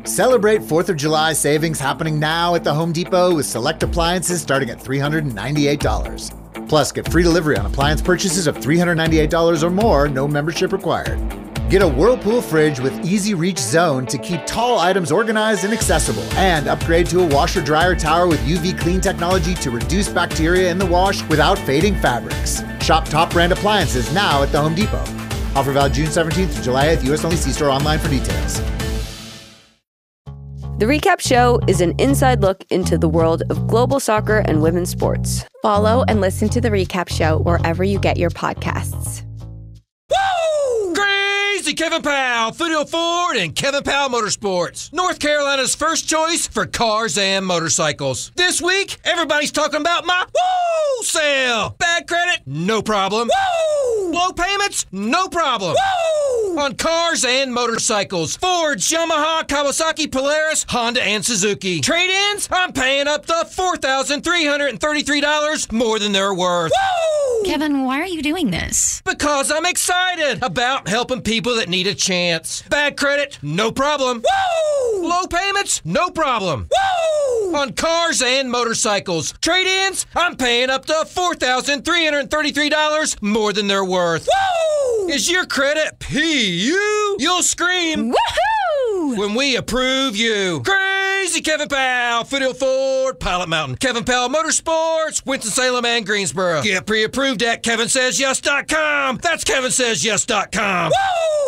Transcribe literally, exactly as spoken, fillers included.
Celebrate fourth of July savings happening now at the Home Depot with select appliances starting at three hundred ninety-eight dollars. Plus, get free delivery on appliance purchases of three hundred ninety-eight dollars or more, no membership required. Get a Whirlpool fridge with Easy Reach Zone to keep tall items organized and accessible. And upgrade to a washer-dryer tower with U V clean technology to reduce bacteria in the wash without fading fabrics. Shop top brand appliances now at the Home Depot. Offer valid June seventeenth through July eighth, U S only. See store online for details. The Recap Show is an inside look into the world of global soccer and women's sports. Follow and listen to The Recap Show wherever you get your podcasts. Woo! Crazy Kevin Powell, Foothill Ford, and Kevin Powell Motorsports. North Carolina's first choice for cars and motorcycles. This week, everybody's talking about my Woo sale. Bad credit? No problem. Woo! Low payments? No problem. Woo! On cars and motorcycles. Fords, Yamaha, Kawasaki, Polaris, Honda, and Suzuki. Trade-ins? I'm paying up to four thousand three hundred thirty-three dollars more than they're worth. Woo! Kevin, why are you doing this? Because I'm excited about helping people that need a chance. Bad credit? No problem. Woo! Low payments? No problem. Woo! On cars and motorcycles. Trade-ins? I'm paying up to four thousand three hundred thirty-three dollars more than they're worth. Woo! Is your credit P U? You'll scream Woohoo! when we approve you. Crazy Kevin Powell, Foothill Ford, Pilot Mountain. Kevin Powell Motorsports, Winston-Salem, and Greensboro. Get pre-approved at Kevin Says Yes dot com. That's Kevin Says Yes dot com. Woo!